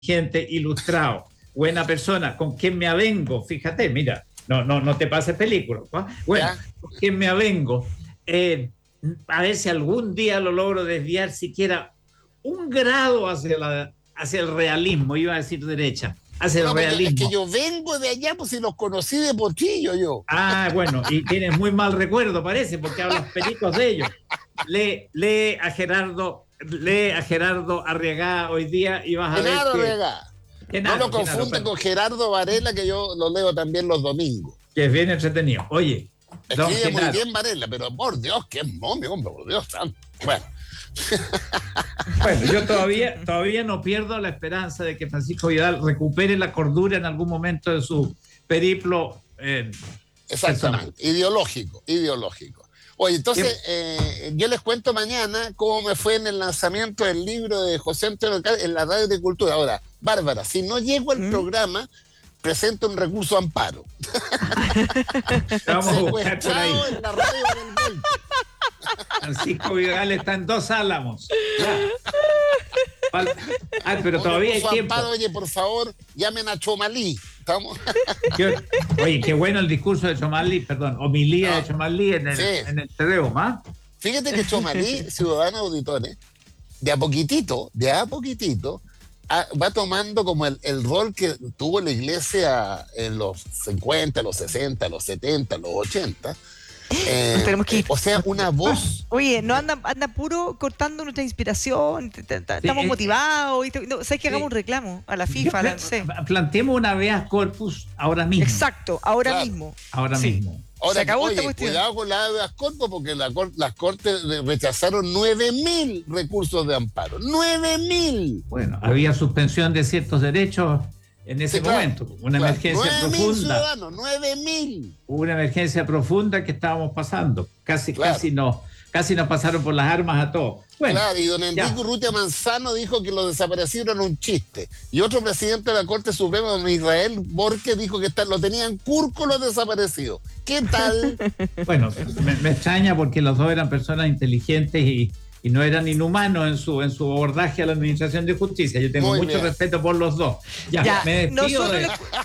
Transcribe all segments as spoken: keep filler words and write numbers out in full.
gente, ilustrado, buena persona, ¿con quién me avengo? Fíjate, mira, no, no, no te pases película. ¿no? Bueno, ¿Ya? ¿Con quién me avengo? Eh, a ver si algún día lo logro desviar siquiera un grado hacia, la, hacia el realismo, iba a decir derecha. Hacia no, el realismo. Es que yo vengo de allá, pues si los conocí de pochillo yo. Ah, bueno, y tienes muy mal recuerdo, parece, porque hablas pericos de ellos. Lee, lee a Gerardo, lee a Gerardo Arriagada hoy día y vas a Gerardo ver que... Arriagada. Genaro, no lo confunde pero... con Gerardo Varela, que yo lo leo también los domingos. Que es bien entretenido. Oye, escribe muy bien Varela, pero por Dios, qué momio, hombre, por Dios santo. Bueno. Bueno, yo todavía, todavía no pierdo la esperanza de que Francisco Vidal recupere la cordura en algún momento de su periplo. Eh, Exactamente, personal. ideológico, ideológico. Oye, entonces eh, yo les cuento mañana cómo me fue en el lanzamiento del libro de José Antonio en la Radio de Cultura. Ahora, Bárbara, si no llego al ¿Mm? programa, presento un recurso amparo. Vamos a buscar por ahí. En la radio del golpe. Francisco Vidal está en Dos Álamos. Ah, pero oye, todavía hay tiempo. Amparo, oye, por favor, llamen a Chomalí. ¿Estamos? Qué, oye, qué bueno el discurso de Chomalí, perdón, homilía no, de Chomalí en el, sí. en el T V O, ¿ah? Fíjate que Chomalí, ciudadanos auditores, de a poquitito, de a poquitito, a, va tomando como el, el rol que tuvo la iglesia en los cincuenta, los sesenta, los setenta, los ochenta. Eh, tenemos que ir. O sea, una voz. Oye, no anda, anda puro cortando nuestra inspiración. Estamos sí, motivados. Y no, ¿sabes que sí. hagamos un reclamo a la FIFA? Yo, la, sí. Planteemos una habeas corpus ahora mismo. Exacto, ahora claro. mismo. Ahora sí. mismo. Ahora, se acabó oye, esta cuestión. Cuidado con la habeas corpus porque la, las cortes rechazaron nueve mil recursos de amparo. ¡nueve mil! Bueno, había suspensión de ciertos derechos. En ese sí, momento, claro, una claro. emergencia nueve profunda. Ciudadanos, nueve mil. Una emergencia profunda que estábamos pasando. Casi, claro. casi, nos, casi nos pasaron por las armas a todos. Bueno, claro, y don Enrique Urrutia Manzano dijo que los desaparecidos eran un chiste. Y otro presidente de la Corte Suprema, don Israel Borges, dijo que lo tenían curco los desaparecidos. ¿Qué tal? Bueno, me, me extraña porque los dos eran personas inteligentes y. Y no eran inhumanos en su en su abordaje a la administración de justicia. Yo tengo Muy mucho bien. respeto por los dos. Ya, ya me despido de... le...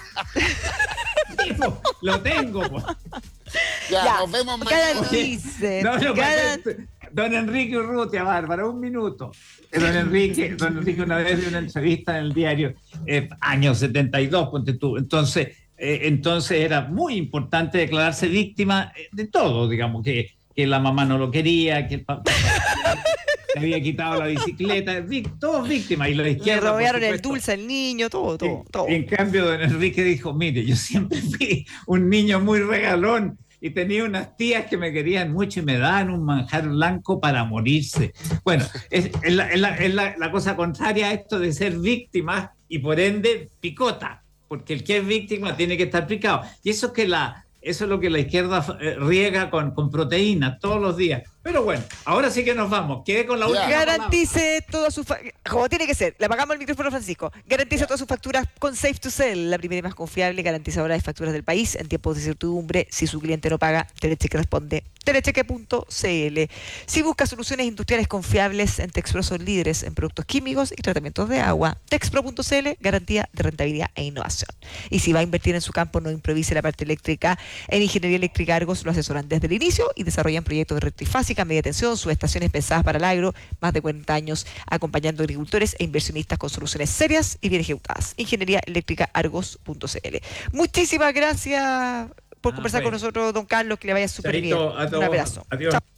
Tipo, lo tengo. Pues. Ya, ya, nos vemos mañana. Garantice. No, no, Garan... Don Enrique Urrutia, Bárbara, un minuto. Don Enrique, don Enrique una vez dio una entrevista en el diario, eh, año setenta y dos, ponte tú. Entonces, eh, entonces era muy importante declararse víctima de todo, digamos, que que la mamá no lo quería, que el papá le había quitado la bicicleta, todos víctimas. Y la izquierda, le robaron el dulce al niño, todo, todo, sí. todo. En cambio, don Enrique dijo, mire, yo siempre fui un niño muy regalón y tenía unas tías que me querían mucho y me daban un manjar blanco para morirse. Bueno, es, es, la, es, la, es la, la cosa contraria a esto de ser víctima y por ende picota, porque el que es víctima tiene que estar picado. Y eso es que la... Eso es lo que la izquierda riega con, con proteínas todos los días. Pero bueno, ahora sí que nos vamos. Quedé con la última. Garantice todas sus... Fa- como tiene que ser. Le apagamos el micrófono a Francisco. Garantice yeah. todas sus facturas con Safe to Sell, la primera y más confiable garantizadora de facturas del país en tiempos de incertidumbre. Si su cliente no paga, Telecheque responde. telecheque punto c l. Si busca soluciones industriales confiables en Texpro, son líderes en productos químicos y tratamientos de agua. Texpro punto c l, garantía de rentabilidad e innovación. Y si va a invertir en su campo, no improvise la parte eléctrica. En Ingeniería Eléctrica Argos lo asesoran desde el inicio y desarrollan proyectos de red trifásica, media tensión, subestaciones pensadas para el agro, más de cuarenta años acompañando a agricultores e inversionistas con soluciones serias y bien ejecutadas. Ingeniería Eléctrica Argos punto c l. Muchísimas gracias por ah, conversar bueno. con nosotros, don Carlos, que le vaya súper bien. Un abrazo. Adiós. Chao.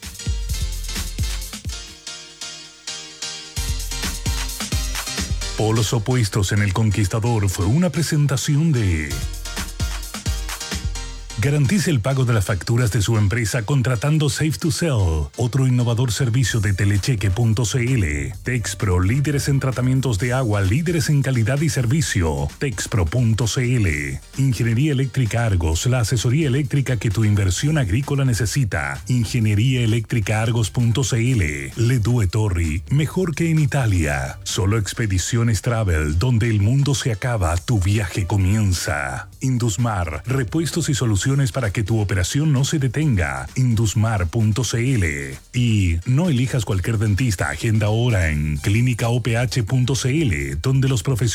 Polos opuestos en El Conquistador fue una presentación de... Garantice el pago de las facturas de su empresa contratando Safe to Sell, otro innovador servicio de telecheque punto c l. Texpro, líderes en tratamientos de agua, líderes en calidad y servicio. Texpro punto c l. Ingeniería Eléctrica Argos, la asesoría eléctrica que tu inversión agrícola necesita. Ingeniería Eléctrica Argos punto c l. Le Due Torri, mejor que en Italia. Solo Expediciones Travel, donde el mundo se acaba, tu viaje comienza. Indusmar, repuestos y soluciones soluciones para que tu operación no se detenga. Indusmar punto c l. Y no elijas cualquier dentista, agenda ahora en clínica o p h punto c l, donde los profesionales